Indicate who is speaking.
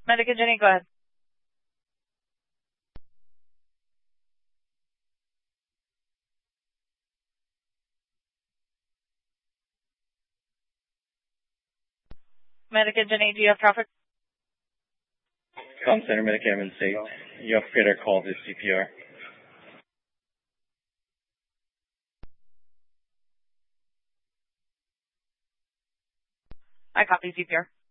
Speaker 1: Medic and Jenny, go ahead. Medic and Jenny, do you have traffic?
Speaker 2: Com Center, Medic Admin State. You operator call this CPR.
Speaker 1: I copy CPR.